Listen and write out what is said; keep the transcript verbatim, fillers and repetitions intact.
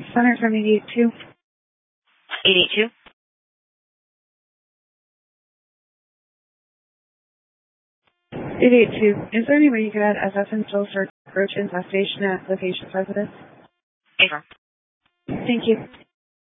Center from eight eight two. eight eight two? eight eight two. Is there any way you could add S S and still search approach infestation at location residence? Affirm. Thank you.